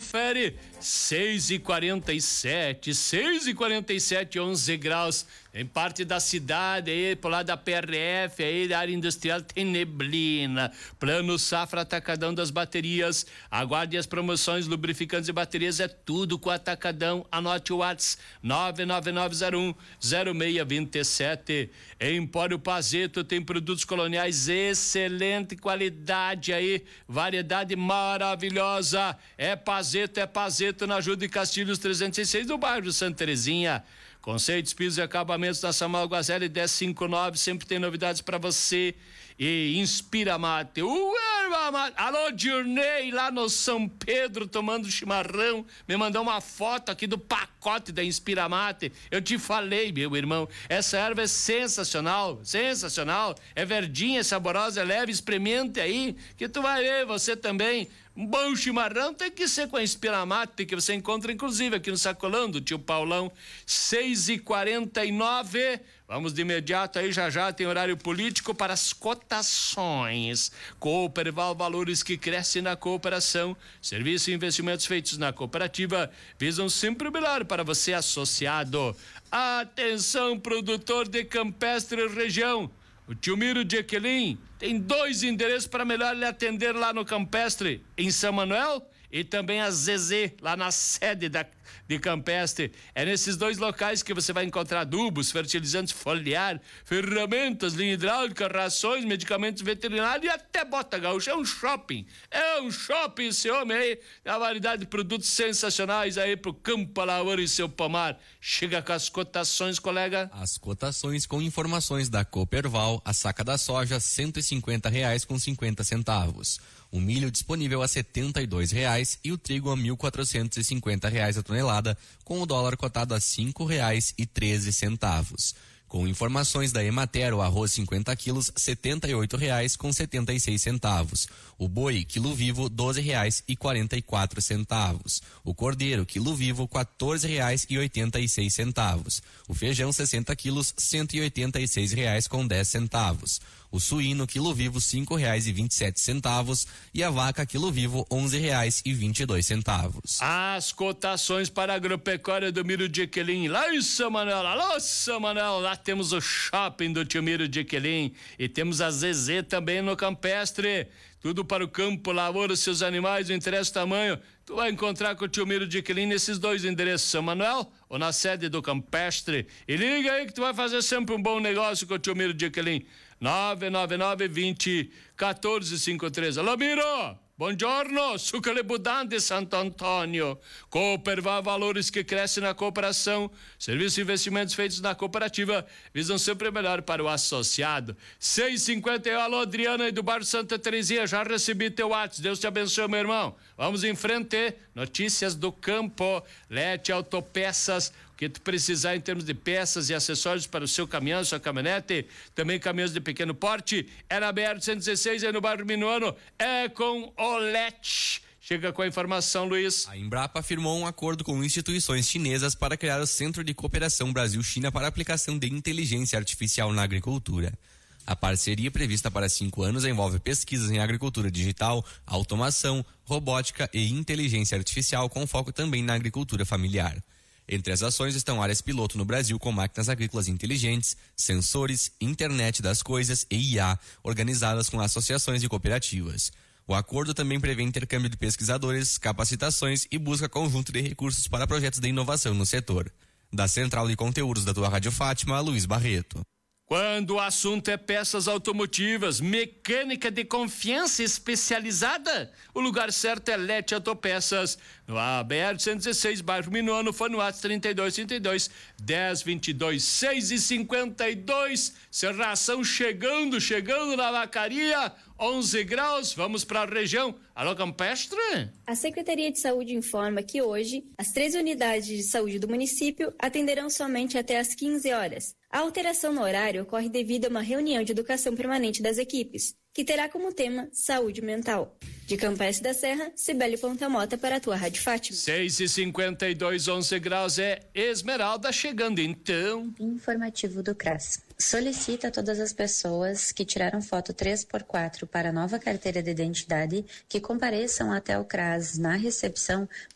confere, 6h47, 11 graus. Em parte da cidade aí, por lá da PRF, aí da área industrial, tem neblina. Plano Safra Atacadão das Baterias. Aguarde as promoções, lubrificantes e baterias, é tudo com Atacadão. Anote o WhatsApp, 999010627. Empório Pazeto tem produtos coloniais, excelente qualidade aí, variedade maravilhosa. É Pazeto na Júlio de Castilhos 306, do bairro Santa Terezinha. Conceitos, pisos e acabamentos na Samuel Guazelli 1059, sempre tem novidades para você. E Inspira Mate, alô Dirney, lá no São Pedro, tomando chimarrão, me mandou uma foto aqui do pacote da Inspira Mate. Eu te falei, meu irmão, essa erva é sensacional, é verdinha, saborosa, é leve, experimente aí, que tu vai ver, você também. Um bom chimarrão tem que ser com a Inspira Mate, que você encontra inclusive aqui no Sacolão do tio Paulão. 6h49, vamos de imediato aí, já tem horário político para as cotações. Cooperval, valores que crescem na cooperação. Serviços e investimentos feitos na cooperativa visam sempre o melhor para você, associado. Atenção, produtor de Campestre região. O tio Miro de Equelim tem 2 endereços para melhor lhe atender lá no Campestre, em São Manuel, e também a Zezé, lá na sede de Campestre. É nesses 2 locais que você vai encontrar adubos, fertilizantes foliar, ferramentas, linha hidráulica, rações, medicamentos veterinários e até bota gaúcha. É um shopping esse homem aí. Tem uma variedade de produtos sensacionais aí pro campo, a lavoura e seu pomar. Chega com as cotações, colega. As cotações com informações da Cooperval: a saca da soja R$150,50. O milho disponível a R$72 e o trigo a R$1.450 a tonelada, com o dólar cotado a R$5,13. Com informações da Emater, o arroz 50 quilos, R$78,76. O boi, quilo vivo, R$12,44. O cordeiro, quilo vivo, R$14,86. O feijão, 60 quilos, R$186,10. O suíno, quilo vivo, R$5,27. E a vaca, quilo vivo, R$11,22. As cotações para a agropecuária do Miro de Equelim, lá em São Manuel. Alô, São Manuel, lá temos o shopping do tio Miro de Equelim e temos a Zezé também no Campestre. Tudo para o campo, lavoura, seus animais, não interessa o tamanho. Tu vai encontrar com o tio Miro de Equelim nesses 2 endereços, São Manuel ou na sede do Campestre. E liga aí que tu vai fazer sempre um bom negócio com o tio Miro de Equelim. 999-20-1453. Alô, Miro! Buongiorno, Sucalebudã de Santo Antônio. Cooperval, valores que crescem na cooperação. Serviços e investimentos feitos na cooperativa visam sempre melhor para o associado. 6h51, alô Adriana aí do bairro Santa Terezinha, já recebi teu WhatsApp, Deus te abençoe, meu irmão. Vamos em frente, notícias do campo. Lete Autopeças, o que tu precisar em termos de peças e acessórios para o seu caminhão, sua caminhonete, também caminhões de pequeno porte, é na BR-116 aí no bairro Minuano, é com Olete. Chega com a informação, Luiz. A Embrapa firmou um acordo com instituições chinesas para criar o Centro de Cooperação Brasil-China para aplicação de inteligência artificial na agricultura. A parceria, prevista para 5 anos, envolve pesquisas em agricultura digital, automação, robótica e inteligência artificial, com foco também na agricultura familiar. Entre as ações estão áreas piloto no Brasil com máquinas agrícolas inteligentes, sensores, internet das coisas e IA, organizadas com associações e cooperativas. O acordo também prevê intercâmbio de pesquisadores, capacitações e busca conjunto de recursos para projetos de inovação no setor. Da Central de Conteúdos da tua Rádio Fátima, Luiz Barreto. Quando o assunto é peças automotivas, mecânica de confiança especializada, o lugar certo é Lete Autopeças. No BR-116, bairro Minuano, foi no WhatsApp 3232-1022, 6h52, Serração chegando na vacaria, 11 graus, vamos para a região. Alô, Campestre? A Secretaria de Saúde informa que hoje, as 13 unidades de saúde do município atenderão somente até às 15 horas. A alteração no horário ocorre devido a uma reunião de educação permanente das equipes, que terá como tema saúde mental. De Campestre da Serra, Cibele Pontamota para a tua Rádio Fátima. 6h52, 11 graus, é Esmeralda chegando então. Informativo do CRAS. Solicita a todas as pessoas que tiraram foto 3x4 para a nova carteira de identidade que compareçam até o CRAS na recepção